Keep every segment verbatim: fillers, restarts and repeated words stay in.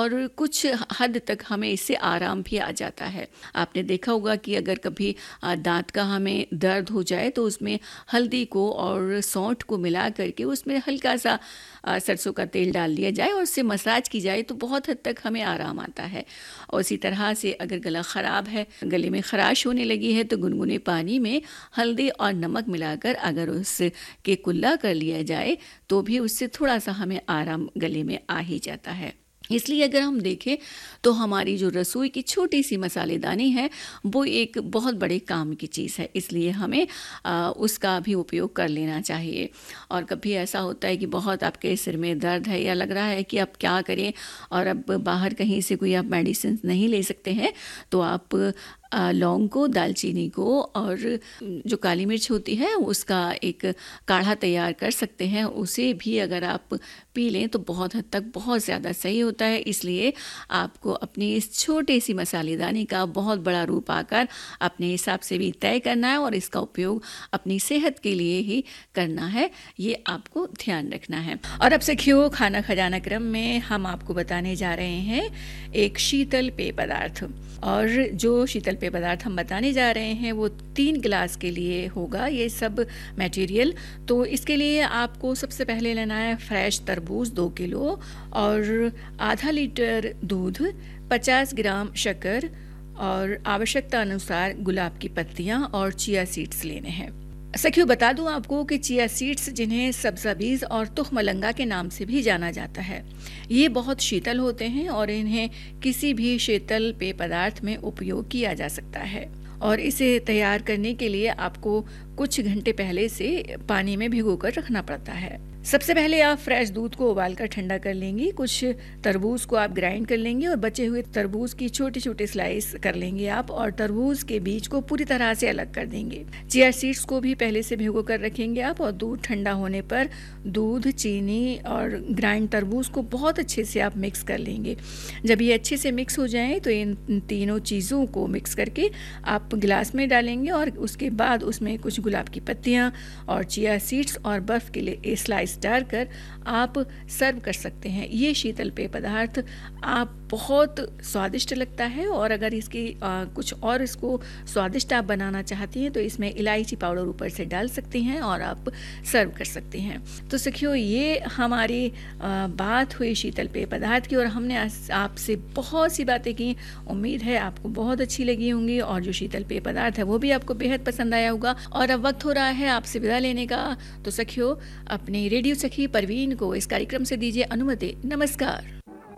और कुछ हद तक हमें इससे आराम भी आ जाता है। आपने देखा होगा कि अगर कभी अ, दाँत का हमें दर्द हो जाए तो उसमें हल्दी को और सौंठ को मिला करके उसमें हल्का-सा अ, सरसों का तेल डाल दिया जाए और उससे मसाज की जाए तो बहुत हद तक हमें आराम आता है। और इसी तरह से अगर गला ख़राब है, गले में ख़राश होने लगी है तो गुनगुने पानी में हल्दी और नमक मिलाकर अगर उसके कुल्ला कर लिया जाए तो भी उससे थोड़ा-सा हमें आराम गले में आ ही जाता है। इसलिए अगर हम देखें तो हमारी जो रसोई की छोटी-सी मसालेदानी है, वो एक बहुत बड़े काम की चीज़ है। इसलिए हमें अ, उसका भी उपयोग कर लेना चाहिए। और कभी ऐसा होता है कि बहुत आपके सिर में दर्द है या लग रहा है कि अब क्या करें और अब बाहर कहीं से कोई आप मेडिसिन नहीं ले सकते हैं, तो आप अ, लौंग को, दालचीनी को और जो काली मिर्च होती है उसका एक काढ़ा तैयार कर सकते हैं। उसे भी अगर आप पी लें तो बहुत हद तक बहुत ज़्यादा सही होता है। इसलिए आपको अपनी इस छोटी-सी मसालेदानी का बहुत बड़ा रूप आकार अपने हिसाब से भी तय करना है और इसका उपयोग अपनी सेहत के लिए ही करना है, ये आपको ध्यान रखना है। और अब सखियों, खाना खजाना क्रम में हम आपको बताने जा रहे हैं एक शीतल पेय पदार्थ। और जो शीतल पेय पदार्थ हम बताने जा रहे हैं वो तीन गिलास के लिए होगा ये सब मटेरियल। तो इसके लिए आपको सबसे पहले लेना है फ्रेश तरबूज दो किलो और आधा लीटर दूध, पचास ग्राम शक्कर और आवश्यकता अनुसार गुलाब की पत्तियां और चिया सीड्स लेने हैं। सखियों, बता दूं आपको कि चिया सीड्स, जिन्हें सब्ज़ाबीज और तुखमलंगा के नाम से भी जाना जाता है, ये बहुत शीतल होते हैं और इन्हें किसी भी शीतल पेय पदार्थ में उपयोग किया जा सकता है। और इसे तैयार करने के लिए आपको कुछ घंटे पहले से पानी में भिगोकर रखना पड़ता है। सबसे पहले आप फ्रेश दूध को उबालकर ठंडा कर लेंगी, कुछ तरबूज को आप ग्राइंड कर लेंगे और बचे हुए तरबूज की छोटी छोटी स्लाइस कर लेंगे आप और तरबूज के बीज को पूरी तरह से अलग कर देंगे। चिया सीड्स को भी पहले से भिगो कर रखेंगे आप और दूध ठंडा होने पर दूध, चीनी और ग्राइंड तरबूज को बहुत अच्छे से आप मिक्स कर लेंगे। जब ये अच्छे से मिक्स हो जाए तो इन तीनों चीज़ों को मिक्स करके आप गिलास में डालेंगे और उसके बाद उसमें कुछ गुलाब की पत्तियाँ और चिया सीड्स और बर्फ़ के लिए स्लाइस डालकर आप सर्व कर सकते हैं। ये शीतल पेय पदार्थ आप बहुत स्वादिष्ट लगता है और अगर इसकी आ, कुछ और इसको स्वादिष्ट आप बनाना चाहती हैं तो इसमें इलायची पाउडर ऊपर से डाल सकती हैं और आप सर्व कर सकती हैं। तो सखियों, ये हमारी आ, बात हुई शीतल पेय पदार्थ की और हमने आपसे बहुत सी बातें की। उम्मीद है आपको बहुत अच्छी लगी होंगी और जो शीतल पेय पदार्थ है वो भी आपको बेहद पसंद आया होगा। और अब वक्त हो रहा है आपसे विदा लेने का। तो सखियों, अपनी रेडियो सखी परवीन को इस कार्यक्रम से दीजिए अनुमति। नमस्कार।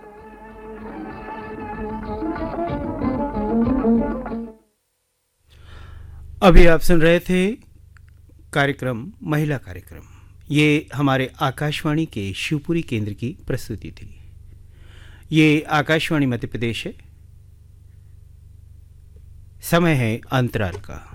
अभी आप सुन रहे थे कार्यक्रम महिला कार्यक्रम। ये हमारे आकाशवाणी के शिवपुरी केंद्र की प्रस्तुति थी। ये आकाशवाणी मध्य प्रदेश है। समय है अंतराल का।